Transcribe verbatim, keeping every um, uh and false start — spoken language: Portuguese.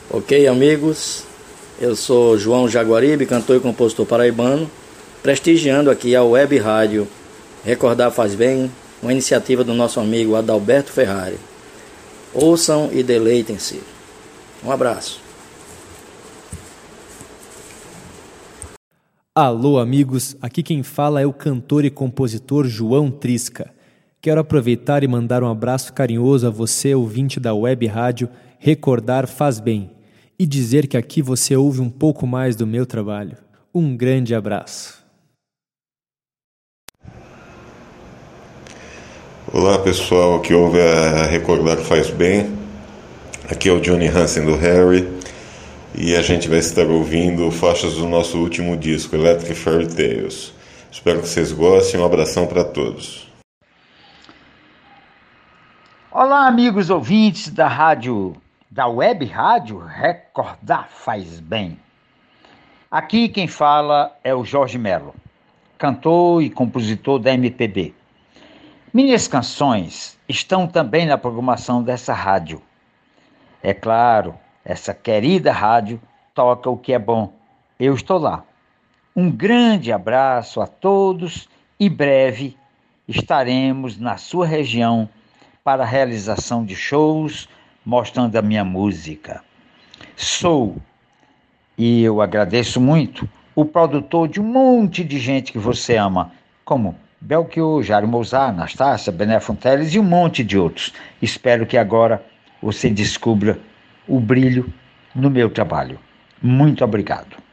Ok, amigos, eu sou João Jaguaribe, cantor e compositor paraibano, prestigiando aqui a Web Rádio Recordar Faz Bem, uma iniciativa do nosso amigo Adalberto Ferrari. Ouçam e deleitem-se. Um abraço. Alô, amigos, aqui quem fala é o cantor e compositor João Trisca. Quero aproveitar e mandar um abraço carinhoso a você, ouvinte da Web Rádio Recordar Faz Bem, e dizer que aqui você ouve um pouco mais do meu trabalho. Um grande abraço. Olá pessoal que ouve a Recordar Faz Bem, aqui é o Johnny Hansen do Harry e a gente vai estar ouvindo faixas do nosso último disco, Electric Fairy Tales. Espero que vocês gostem, um abração para todos. Olá amigos ouvintes da rádio, da Web Rádio Recordar Faz Bem. Aqui quem fala é o Jorge Melo, cantor e compositor da M P B. Minhas canções estão também na programação dessa rádio. É claro, essa querida rádio toca o que é bom. Eu estou lá. Um grande abraço a todos e breve estaremos na sua região para a realização de shows mostrando a minha música. Sou, e eu agradeço muito, o produtor de um monte de gente que você ama, como Belchior, Jário Mozart, Anastácia, Bené Fonteles e um monte de outros. Espero que agora você descubra o brilho no meu trabalho. Muito obrigado.